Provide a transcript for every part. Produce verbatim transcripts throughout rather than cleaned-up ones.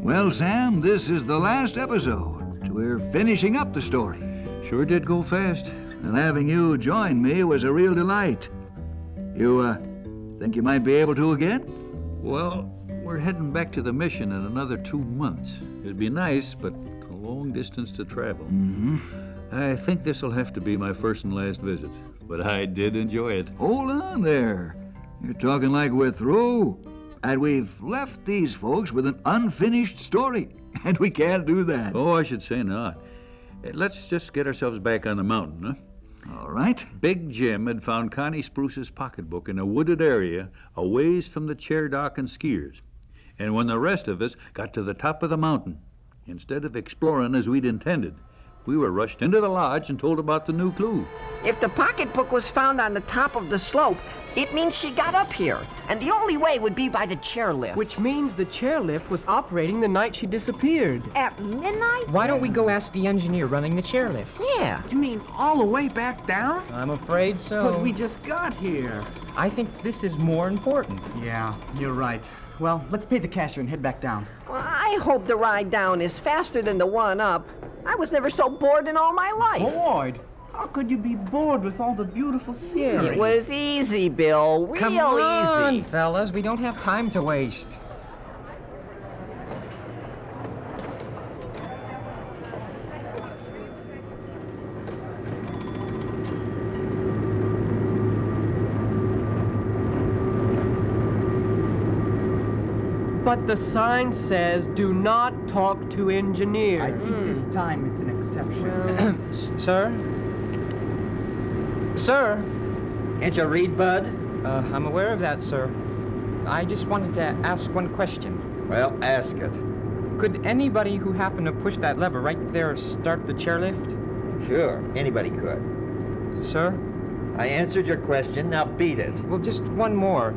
Well, Sam, this is the last episode. We're finishing up the story. Sure did go fast. And having you join me was a real delight. You, uh, think you might be able to again? Well, we're heading back to the mission in another two months. It'd be nice, but a long distance to travel. Mm-hmm. I think this'll have to be my first and last visit, but I did enjoy it. Hold on there. You're talking like we're through. And we've left these folks with an unfinished story. And we can't do that. Oh, I should say not. Uh, Let's just get ourselves back on the mountain, huh? All right. Big Jim had found Connie Spruce's pocketbook in a wooded area a ways from the chair dock and skiers. And when the rest of us got to the top of the mountain, instead of exploring as we'd intended, we were rushed into the lodge and told about the new clue. If the pocketbook was found on the top of the slope, it means she got up here. And the only way would be by the chairlift. Which means the chairlift was operating the night she disappeared. At midnight? Why don't we go ask the engineer running the chairlift? Yeah. You mean all the way back down? I'm afraid so. But we just got here. I think this is more important. Yeah, you're right. Well, let's pay the cashier and head back down. Well, I hope the ride down is faster than the one up. I was never so bored in all my life. Bored? How could you be bored with all the beautiful scenery? It was easy, Bill. Real Come on, easy. fellas. We don't have time to waste. But the sign says, do not talk to engineers. I think this time it's an exception. S- Sir? Sir? Can't you read, Bud? Uh, I'm aware of that, sir. I just wanted to ask one question. Well, ask it. Could anybody who happened to push that lever right there start the chairlift? Sure, anybody could. Sir? I answered your question, now beat it. Well, just one more.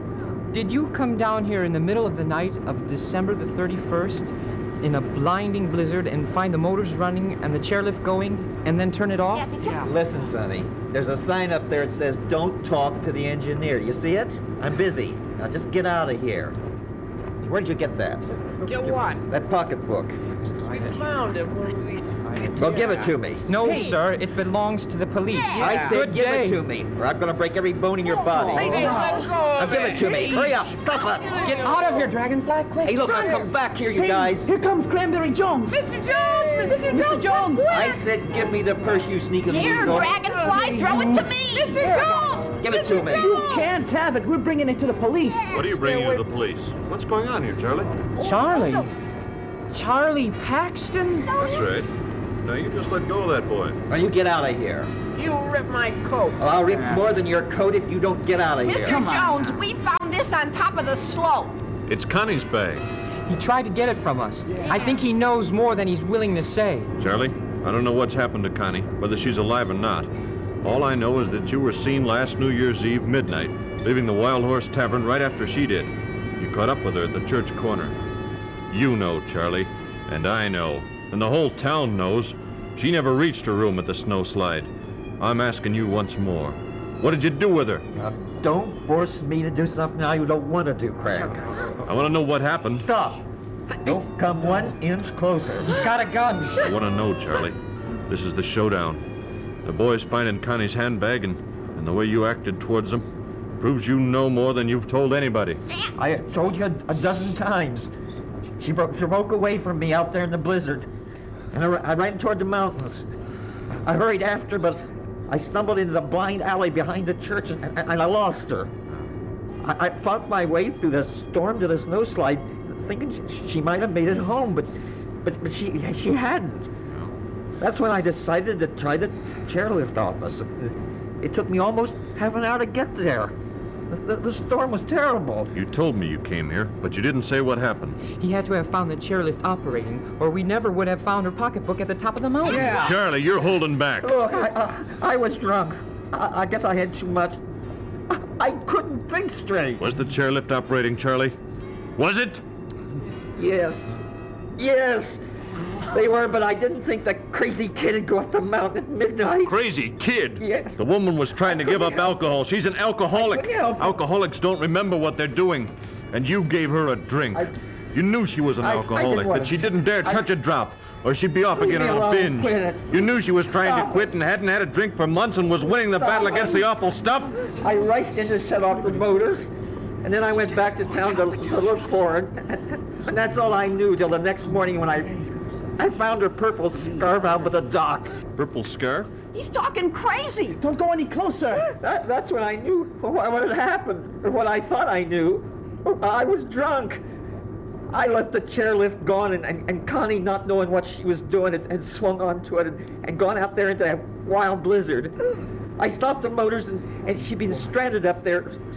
Did you come down here in the middle of the night of December the thirty-first in a blinding blizzard and find the motors running and the chairlift going and then turn it off? Yeah, did you? Yeah. Listen, Sonny, there's a sign up there that says, don't talk to the engineer. You see it? I'm busy. Now just get out of here. Where'd you get that? Get what? That pocketbook. We found it when we... Well, give it to me. No, sir. It belongs to the police. I said Good give day. it to me, or I'm gonna break every bone in your body. Hey, let go Now of give it to me. Hurry up. Stop it. Get out of here, Dragonfly, quick. Hey, look, I'll come back here, you guys. Here comes Cranberry Jones. Mister Jones! Mister Jones! Mister Jones! I said give me the purse, you sneaking Here, weasel. Dragonfly, throw it to me! Mister Jones! Give it to me. You can't have it. We're bringing it to the police. What are you bringing to the police? What's going on here, Charlie? Charlie. Charlie Paxton? That's right. Now you just let go of that boy. Now you get out of here. You ripped my coat. Well, I'll rip more than your coat if you don't get out of Mister here. Jones, we found this on top of the slope. It's Connie's bag. He tried to get it from us. I think he knows more than he's willing to say. Charlie, I don't know what's happened to Connie, whether she's alive or not. All I know is that you were seen last New Year's Eve midnight, leaving the Wild Horse Tavern right after she did. You caught up with her at the church corner. You know, Charlie, and I know, and the whole town knows. She never reached her room at the snowslide. I'm asking you once more. What did you do with her? Now, don't force me to do something I don't want to do, Craig. I want to know what happened. Stop. Don't come one inch closer. He's got a gun. I want to know, Charlie. This is the showdown. The boys finding Connie's handbag and, and the way you acted towards them proves you know more than you've told anybody. I have told you a, a dozen times. She broke, she broke away from me out there in the blizzard, and I, I ran toward the mountains. I hurried after, but I stumbled into the blind alley behind the church, and, and, and I lost her. I, I fought my way through the storm to the snowslide, thinking she, she might have made it home, but, but, but she, she hadn't. That's when I decided to try the chairlift office. It took me almost half an hour to get there. The, the, the storm was terrible. You told me you came here, but you didn't say what happened. He had to have found the chairlift operating, or we never would have found her pocketbook at the top of the mountain. Yeah. Charlie, you're holding back. Look, I, I, I was drunk. I, I guess I had too much. I, I couldn't think straight. Was the chairlift operating, Charlie? Was it? Yes. Yes. They were, but I didn't think the crazy kid would go up the mountain at midnight. Crazy kid. Yes. The woman was trying to give up alcohol. She's an alcoholic. couldn't help it. Alcoholics don't remember what they're doing. And you gave her a drink. I, You knew she was an I- I alcoholic, didn't wanna- that she didn't dare I- touch a drop, or she'd be off Leave again me on a alone, binge. quit it. You knew she was trying Stop to quit and hadn't had a drink for months and was winning the Stop. battle against the awful stuff. I raced in to shut off the motors, and then I went back to town to, to look for her. And that's all I knew till the next morning when I I found her purple scarf out by the dock. Purple scarf? He's talking crazy. Don't go any closer. That, that's when I knew what, what had happened, or what I thought I knew. I was drunk. I left the chairlift gone, and, and, and Connie, not knowing what she was doing, had, had swung onto it and, and gone out there into that wild blizzard. I stopped the motors, and, and she'd been stranded up there